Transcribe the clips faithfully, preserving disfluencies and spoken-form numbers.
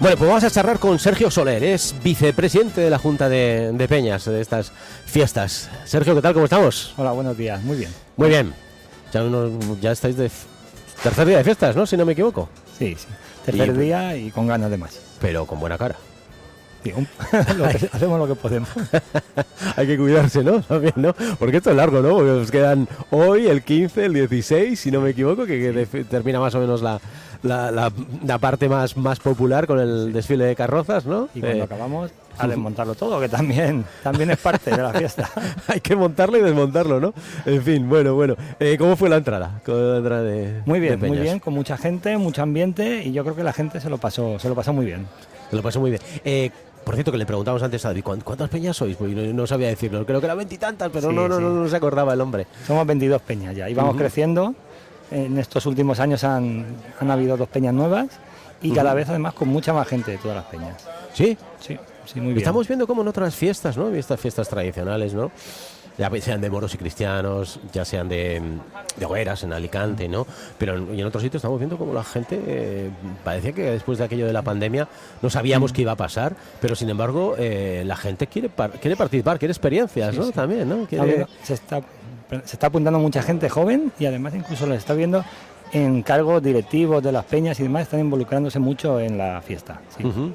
Bueno, pues vamos a charlar con Sergio Soler, es vicepresidente de la Junta de, de Peñas de estas fiestas. Sergio, ¿qué tal? ¿Cómo estamos? Hola, buenos días, muy bien. Muy bien. Ya, uno, ya estáis de f- tercer día de fiestas, ¿no? Si no me equivoco. Sí, sí. Tercer Y- día y con ganas de más. Pero con buena cara. Sí, un- lo que- hacemos lo que podemos. Hay que cuidarse, ¿no? También, ¿no? Porque esto es largo, ¿no? Porque nos quedan hoy el quince, el dieciséis, si no me equivoco, que, que de- termina más o menos la, la, la- la parte más, más popular con el desfile de carrozas, ¿no? Y cuando Eh, acabamos, a desmontarlo todo, que también, también es parte de la fiesta. hay que montarlo y desmontarlo, ¿no? En fin, bueno, bueno. Eh, ¿Cómo fue la entrada? ¿Cómo fue la entrada de, Muy de bien, muy Peñas? bien, con mucha gente, mucho ambiente y yo creo que la gente se lo pasó, se lo pasó muy bien. Se lo pasó muy bien. Eh, por cierto, que le preguntamos antes a David, ¿cuán- ¿cuántas peñas sois? Pues no, no sabía decirlo. Creo que eran veintitantas, pero Sí, no, no, sí. no, no se acordaba el hombre. Somos veintidós peñas ya y vamos Ujú. creciendo. En estos últimos años han, han habido dos peñas nuevas y cada Ujú. vez además con mucha más gente de todas las peñas. ¿Sí? Sí, sí, muy bien. Estamos viendo como en otras fiestas, ¿no? Estas fiestas tradicionales, ¿no? Ya sean de moros y cristianos, ya sean de, de hogueras en Alicante, ¿no? Pero en, y en otros sitios estamos viendo como la gente, eh, parecía que después de aquello de la pandemia no sabíamos qué iba a pasar, pero sin embargo eh, la gente quiere par- quiere participar, quiere experiencias, Sí, ¿no? sí. También, ¿no? Está Quiere... viendo- se, está, se está apuntando mucha gente joven y además incluso les está viendo en cargos directivos de las peñas y demás, están involucrándose mucho en la fiesta. Sí. Ujú.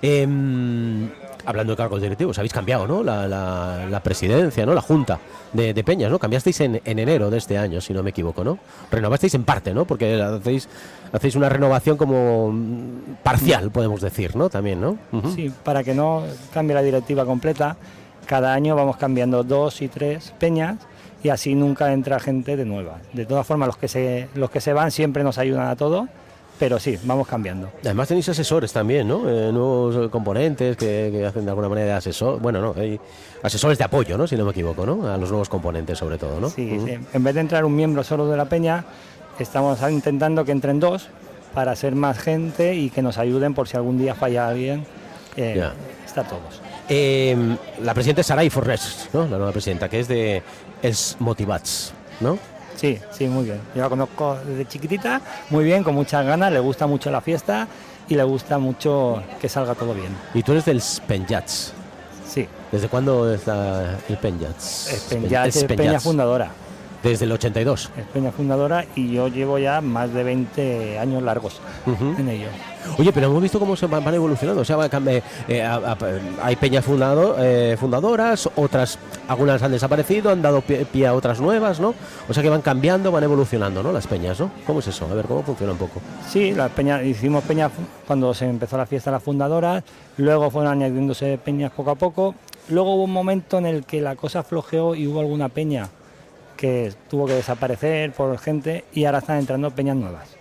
Em, hablando de cargos directivos, habéis cambiado, ¿no? La, la- la presidencia, ¿no? La junta de, de Peñas, ¿no? Cambiasteis en, en enero de este año, si no me equivoco, ¿no? Renovasteis en parte, ¿no? Porque hacéis, hacéis una renovación como mm, parcial, podemos decir, ¿no? También, ¿no? Ujú. Sí, para que no cambie la directiva completa, cada año vamos cambiando dos y tres peñas y así nunca entra gente de nueva. De todas formas, los que se, los que se van siempre nos ayudan a todo, pero sí, vamos cambiando. Además tenéis asesores también, ¿no? Eh, nuevos eh, componentes que, que hacen de alguna manera de asesor, bueno, no, hay asesores de apoyo, ¿no? Si no me equivoco, ¿no? A los nuevos componentes sobre todo, ¿no? Sí, Ujú. sí. En vez de entrar un miembro solo de la peña, estamos intentando que entren dos para ser más gente y que nos ayuden por si algún día falla alguien. Eh, Ya. está todos. Eh, la presidenta es Saray Fornés, ¿no? La nueva presidenta, que es de Els Motivats, ¿no? Sí, sí, muy bien. Yo la conozco desde chiquitita, muy bien, con muchas ganas, le gusta mucho la fiesta y le gusta mucho que salga todo bien. Y tú eres del Penjats. Sí, ¿Desde cuándo está el Penjats? es peña, es peña fundadora. Desde el ochenta y dos. Es peña fundadora y yo llevo ya más de veinte años largos Ujú. en ello. Oye, pero hemos visto cómo se van van evolucionando. O sea, va- cam- eh, a- a- hay peñas fundado, eh, fundadoras, otras, algunas han desaparecido, han dado pie, pie a otras nuevas, ¿no? O sea que van cambiando, van evolucionando, ¿no? Las peñas, ¿no? ¿Cómo es eso? A ver, ¿cómo funciona un poco? Sí, las peñas, hicimos peñas fu- cuando se empezó la fiesta las fundadoras, luego fueron añadiéndose peñas poco a poco, luego hubo un momento en el que la cosa flojeó y hubo alguna peña que tuvo que desaparecer por gente y ahora están entrando peñas nuevas.